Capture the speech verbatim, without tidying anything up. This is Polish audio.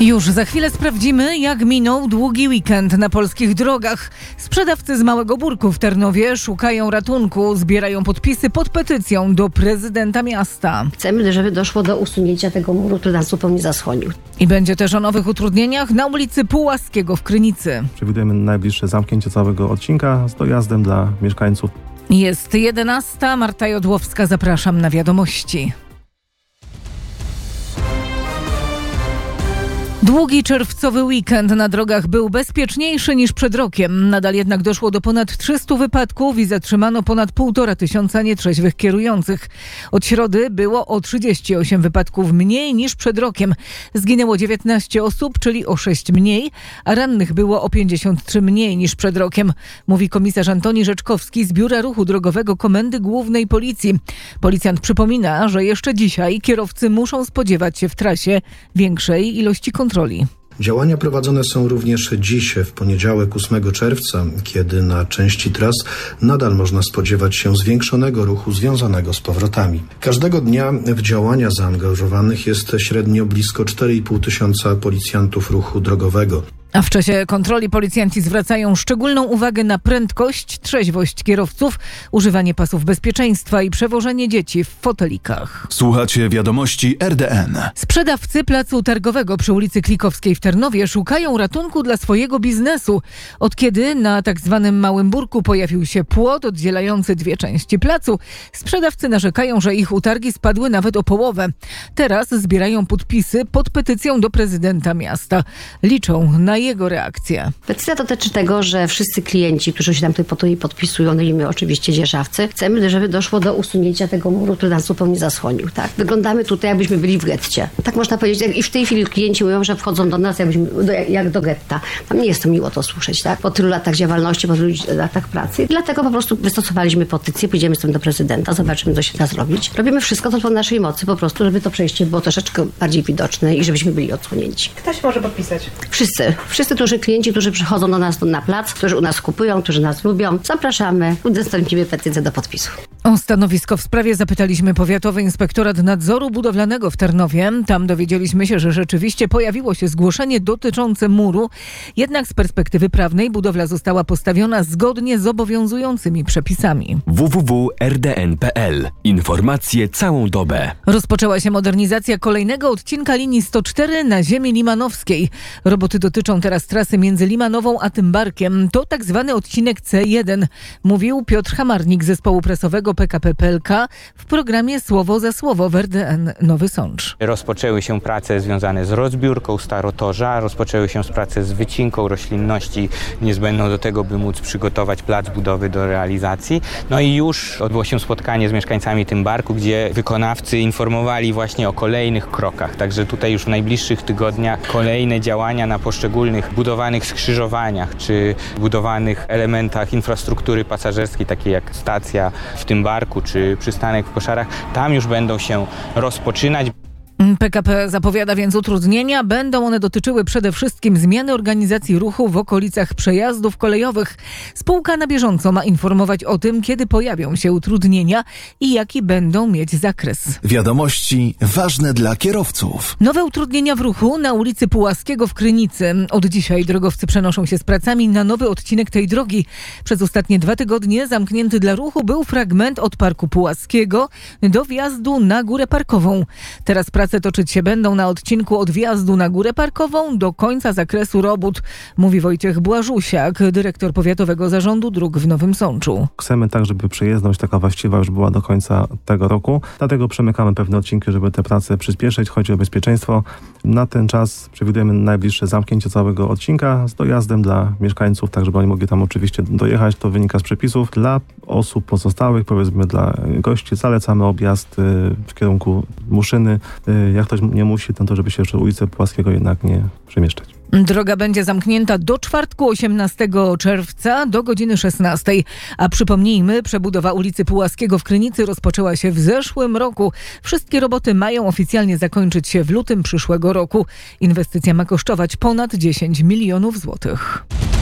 Już za chwilę sprawdzimy, jak minął długi weekend na polskich drogach. Sprzedawcy z Małego Burku w Tarnowie szukają ratunku, zbierają podpisy pod petycją do prezydenta miasta. Chcemy, żeby doszło do usunięcia tego muru, który nas zupełnie zasłonił. I będzie też o nowych utrudnieniach na ulicy Pułaskiego w Krynicy. Przewidujemy najbliższe zamknięcie całego odcinka z dojazdem dla mieszkańców. Jest jedenasta, Marta Jodłowska, zapraszam na wiadomości. Długi czerwcowy weekend na drogach był bezpieczniejszy niż przed rokiem. Nadal jednak doszło do ponad trzystu wypadków i zatrzymano ponad półtora tysiąca nietrzeźwych kierujących. Od środy było o trzydzieści osiem wypadków mniej niż przed rokiem. Zginęło dziewiętnaście osób, czyli o sześć mniej, a rannych było o pięćdziesiąt trzy mniej niż przed rokiem, mówi komisarz Antoni Rzeczkowski z Biura Ruchu Drogowego Komendy Głównej Policji. Policjant przypomina, że jeszcze dzisiaj kierowcy muszą spodziewać się w trasie większej ilości kontroli. Działania prowadzone są również dziś, w poniedziałek ósmego czerwca, kiedy na części tras nadal można spodziewać się zwiększonego ruchu związanego z powrotami. Każdego dnia w działania zaangażowanych jest średnio blisko cztery i pół tysiąca policjantów ruchu drogowego. A w czasie kontroli policjanci zwracają szczególną uwagę na prędkość, trzeźwość kierowców, używanie pasów bezpieczeństwa i przewożenie dzieci w fotelikach. Słuchacie wiadomości R D N. Sprzedawcy placu targowego przy ulicy Klikowskiej w Tarnowie szukają ratunku dla swojego biznesu. Od kiedy na tak zwanym Małym Burku pojawił się płot oddzielający dwie części placu, sprzedawcy narzekają, że ich utargi spadły nawet o połowę. Teraz zbierają podpisy pod petycją do prezydenta miasta. Liczą na jego reakcję. Petycja dotyczy tego, że wszyscy klienci, którzy się tam tutaj podpisują, no i my oczywiście dzierżawcy, chcemy, żeby doszło do usunięcia tego muru, który nas zupełnie zasłonił. Tak? Wyglądamy tutaj, jakbyśmy byli w getcie. Tak można powiedzieć. I w tej chwili klienci mówią, że wchodzą do nas jakbyśmy, do, jak do getta. Tam nie jest to miło to słyszeć, tak? Po tylu latach działalności, po tylu latach pracy. I dlatego po prostu wystosowaliśmy petycję, pójdziemy z tym do prezydenta, zobaczymy, co się da zrobić. Robimy wszystko, co po naszej mocy, po prostu, żeby to przejście było troszeczkę bardziej widoczne i żebyśmy byli odsunięci. Ktoś może podpisać? Wszyscy. Wszyscy, którzy klienci, którzy przychodzą do nas na plac, którzy u nas kupują, którzy nas lubią, zapraszamy, udostępnimy petycję do podpisu. O stanowisko w sprawie zapytaliśmy Powiatowy Inspektorat Nadzoru Budowlanego w Tarnowie. Tam dowiedzieliśmy się, że rzeczywiście pojawiło się zgłoszenie dotyczące muru. Jednak z perspektywy prawnej budowla została postawiona zgodnie z obowiązującymi przepisami. w w w kropka r d n kropka p l. Informacje całą dobę. Rozpoczęła się modernizacja kolejnego odcinka linii sto cztery na ziemi limanowskiej. Roboty dotyczą teraz trasy między Limanową a Tymbarkiem. To tak zwany odcinek C jeden, mówił Piotr Hamarnik z zespołu prasowego P K P P L K w programie Słowo za Słowo w R D N Nowy Sącz. Rozpoczęły się prace związane z rozbiórką starotorza, rozpoczęły się prace z wycinką roślinności niezbędną do tego, by móc przygotować plac budowy do realizacji. No i już odbyło się spotkanie z mieszkańcami Tymbarku, gdzie wykonawcy informowali właśnie o kolejnych krokach. Także tutaj już w najbliższych tygodniach kolejne działania na poszczególnych budowanych skrzyżowaniach czy budowanych elementach infrastruktury pasażerskiej, takiej jak stacja w Tymbarku czy przystanek w Koszarach, tam już będą się rozpoczynać. P K P zapowiada więc utrudnienia. Będą one dotyczyły przede wszystkim zmiany organizacji ruchu w okolicach przejazdów kolejowych. Spółka na bieżąco ma informować o tym, kiedy pojawią się utrudnienia i jaki będą mieć zakres. Wiadomości ważne dla kierowców. Nowe utrudnienia w ruchu na ulicy Pułaskiego w Krynicy. Od dzisiaj drogowcy przenoszą się z pracami na nowy odcinek tej drogi. Przez ostatnie dwa tygodnie zamknięty dla ruchu był fragment od Parku Pułaskiego do wjazdu na Górę Parkową. Teraz prace toczyć się będą na odcinku od wjazdu na Górę Parkową do końca zakresu robót, mówi Wojciech Błażusiak, dyrektor Powiatowego Zarządu Dróg w Nowym Sączu. Chcemy tak, żeby przejezdność taka właściwa już była do końca tego roku. Dlatego przemykamy pewne odcinki, żeby te prace przyspieszyć. Chodzi o bezpieczeństwo. Na ten czas przewidujemy najbliższe zamknięcie całego odcinka z dojazdem dla mieszkańców, tak żeby oni mogli tam oczywiście dojechać. To wynika z przepisów. Dla osób pozostałych, powiedzmy dla gości, zalecamy objazd w kierunku Muszyny. Jak ktoś nie musi, to żeby się jeszcze ulicę Pułaskiego jednak nie przemieszczać. Droga będzie zamknięta do czwartku osiemnastego czerwca do godziny szesnastej. A przypomnijmy, przebudowa ulicy Pułaskiego w Krynicy rozpoczęła się w zeszłym roku. Wszystkie roboty mają oficjalnie zakończyć się w lutym przyszłego roku. Inwestycja ma kosztować ponad dziesięć milionów złotych.